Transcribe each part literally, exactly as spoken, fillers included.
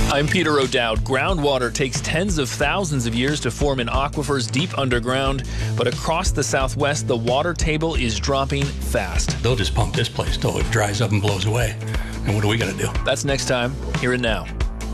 I'm Peter O'Dowd. Groundwater takes tens of thousands of years to form in aquifers deep underground, but across the Southwest, the water table is dropping fast. They'll just pump this place till it dries up and blows away. And what are we going to do? That's next time, here and now.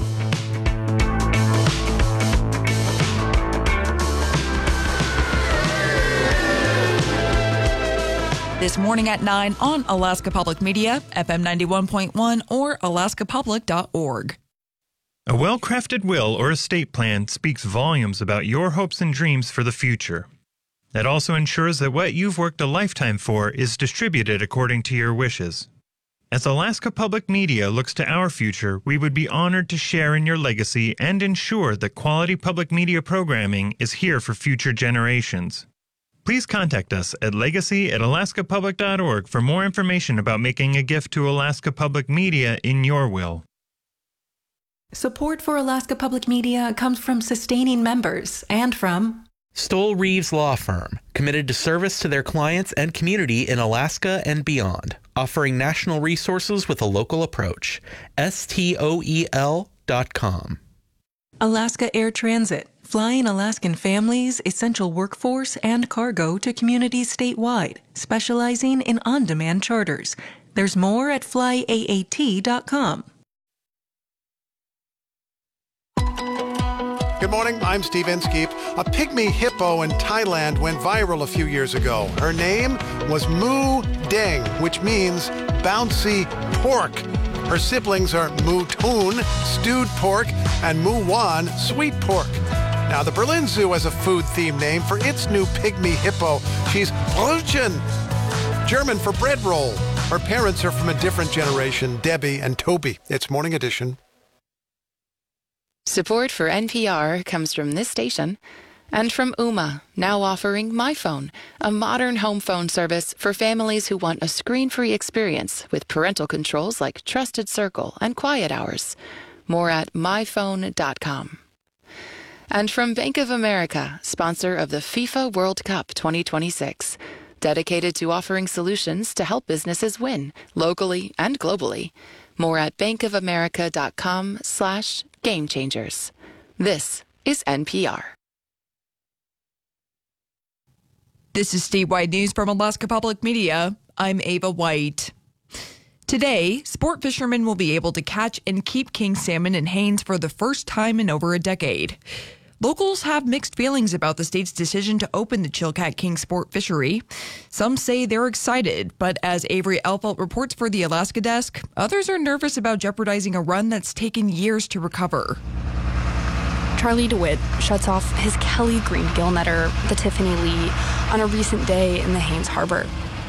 This morning at nine on Alaska Public Media, F M ninety-one point one or alaska public dot org. A well-crafted will or estate plan speaks volumes about your hopes and dreams for the future. It also ensures that what you've worked a lifetime for is distributed according to your wishes. As Alaska Public Media looks to our future, we would be honored to share in your legacy and ensure that quality public media programming is here for future generations. Please contact us at legacy at alaska public dot org for more information about making a gift to Alaska Public Media in your will. Support for Alaska Public Media comes from sustaining members and from Stoll Reeves Law Firm, committed to service to their clients and community in Alaska and beyond, offering national resources with a local approach. S T O E L dot com. Alaska Air Transit, flying Alaskan families, essential workforce, and cargo to communities statewide, specializing in on-demand charters. There's more at fly A A T dot com. Good morning, I'm Steve Inskeep. A pygmy hippo in Thailand went viral a few years ago. Her name was Mu Deng, which means bouncy pork. Her siblings are Mu Toon, stewed pork, and Mu Wan, sweet pork. Now, the Berlin Zoo has a food-themed name for its new pygmy hippo. She's Brötchen, German for bread roll. Her parents are from a different generation, Debbie and Toby. It's Morning Edition. Support for N P R comes from this station and from Ooma, now offering MyPhone, a modern home phone service for families who want a screen-free experience with parental controls like Trusted Circle and Quiet Hours. More at my phone dot com. And from Bank of America, sponsor of the FIFA World Cup twenty twenty-six, dedicated to offering solutions to help businesses win, locally and globally. More at bankofamerica.com slash game changers. This is N P R. This is statewide news from Alaska Public Media. I'm Ava White. Today, sport fishermen will be able to catch and keep king salmon in Haines for the first time in over a decade. Locals have mixed feelings about the state's decision to open the Chilkat King sport fishery. Some say they're excited, but as Avery Elfelt reports for the Alaska Desk, others are nervous about jeopardizing a run that's taken years to recover. Charlie DeWitt shuts off his Kelly Green gill netter, the Tiffany Lee, on a recent day in the Haines Harbor.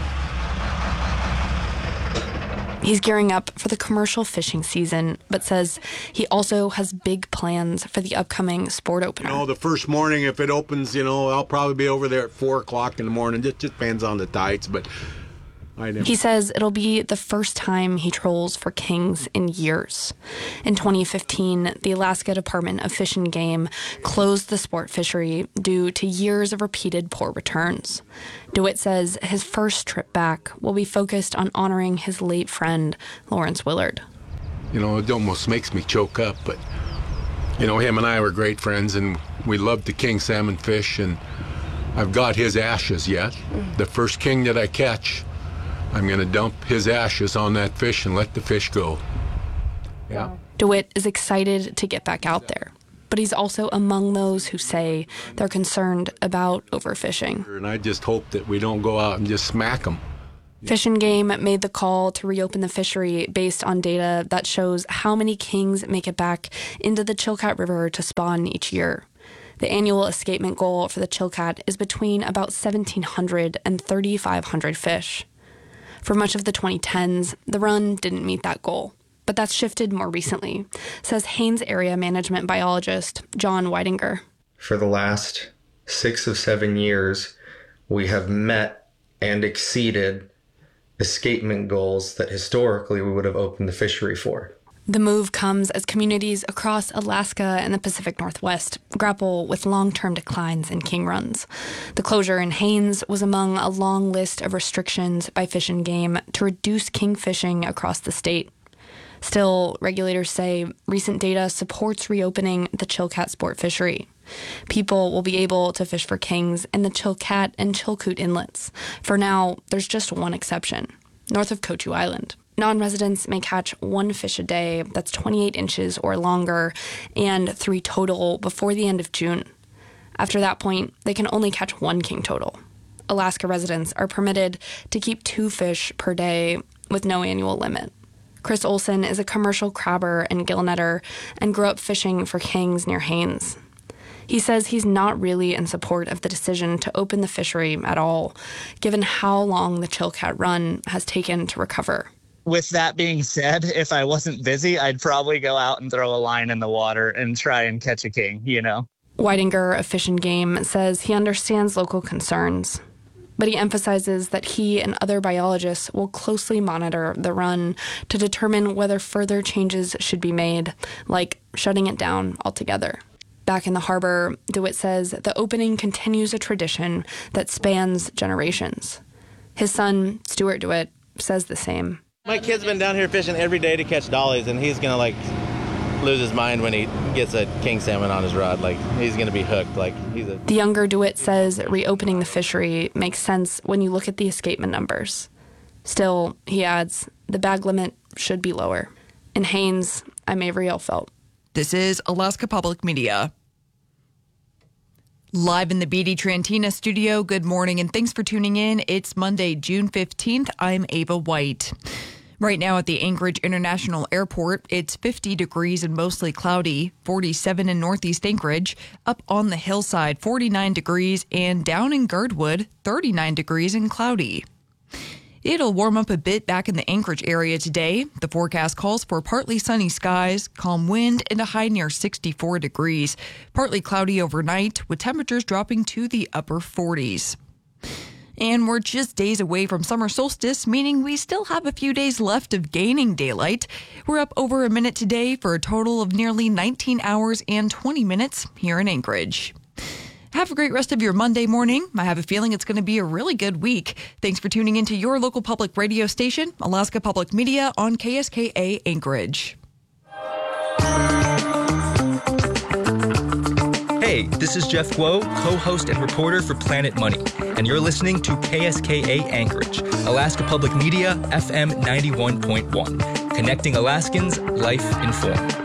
He's gearing up for the commercial fishing season, but says he also has big plans for the upcoming sport opener. You know, the first morning, if it opens, you know, I'll probably be over there at four o'clock in the morning. It just depends on the tides, but I never... He says it'll be the first time he trolls for kings in years. In twenty fifteen, the Alaska Department of Fish and Game closed the sport fishery due to years of repeated poor returns. DeWitt says his first trip back will be focused on honoring his late friend, Lawrence Willard. You know, it almost makes me choke up, but, you know, him and I were great friends, and we loved the king salmon fish, and I've got his ashes yet. Mm. The first king that I catch, I'm going to dump his ashes on that fish and let the fish go. Yeah. DeWitt is excited to get back out there, but he's also among those who say they're concerned about overfishing. And I just hope that we don't go out and just smack them. Fish and Game made the call to reopen the fishery based on data that shows how many kings make it back into the Chilkat River to spawn each year. The annual escapement goal for the Chilkat is between about seventeen hundred and thirty-five hundred fish. For much of the twenty tens, the run didn't meet that goal. But that's shifted more recently, says Haines area management biologist John Weidinger. For the last six of seven years, we have met and exceeded escapement goals that historically we would have opened the fishery for. The move comes as communities across Alaska and the Pacific Northwest grapple with long-term declines in king runs. The closure in Haines was among a long list of restrictions by Fish and Game to reduce king fishing across the state. Still, regulators say recent data supports reopening the Chilkat sport fishery. People will be able to fish for kings in the Chilkat and Chilkoot inlets. For now, there's just one exception, north of Kochu Island. Non-residents may catch one fish a day that's twenty-eight inches or longer and three total before the end of June. After that point, they can only catch one king total. Alaska residents are permitted to keep two fish per day with no annual limit. Chris Olson is a commercial crabber and gillnetter and grew up fishing for kings near Haines. He says he's not really in support of the decision to open the fishery at all, given how long the Chilkat run has taken to recover. With that being said, if I wasn't busy, I'd probably go out and throw a line in the water and try and catch a king, you know? Weidinger of Fish and Game says he understands local concerns, but he emphasizes that he and other biologists will closely monitor the run to determine whether further changes should be made, like shutting it down altogether. Back in the harbor, DeWitt says the opening continues a tradition that spans generations. His son, Stuart DeWitt, says the same. My kid's been down here fishing every day to catch dollies, and he's going to, like, lose his mind when he gets a king salmon on his rod. Like, he's going to be hooked. Like, he's a... The younger DeWitt says reopening the fishery makes sense when you look at the escapement numbers. Still, he adds, the bag limit should be lower. In Haines, I'm Avery Elfelt. This is Alaska Public Media. Live in the B D Trantina studio, good morning and thanks for tuning in. It's Monday, June fifteenth. I'm Ava White. Right now at the Anchorage International Airport, it's fifty degrees and mostly cloudy, forty-seven in Northeast Anchorage. Up on the hillside, forty-nine degrees, and down in Girdwood, thirty-nine degrees and cloudy. It'll warm up a bit back in the Anchorage area today. The forecast calls for partly sunny skies, calm wind, and a high near sixty-four degrees. Partly cloudy overnight, with temperatures dropping to the upper forties. And we're just days away from summer solstice, meaning we still have a few days left of gaining daylight. We're up over a minute today for a total of nearly nineteen hours and twenty minutes here in Anchorage. Have a great rest of your Monday morning. I have a feeling it's going to be a really good week. Thanks for tuning into your local public radio station, Alaska Public Media on K S K A Anchorage. Hey, this is Jeff Guo, co-host and reporter for Planet Money, and you're listening to K S K A Anchorage, Alaska Public Media, F M ninety-one point one, connecting Alaskans, life informed.